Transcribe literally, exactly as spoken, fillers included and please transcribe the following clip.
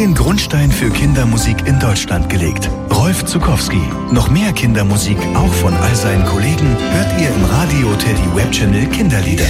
den Grundstein für Kindermusik in Deutschland gelegt. Rolf Zuckowski. Noch mehr Kindermusik, auch von all seinen Kollegen, hört ihr im Radio Teddy Web Channel Kinderlieder.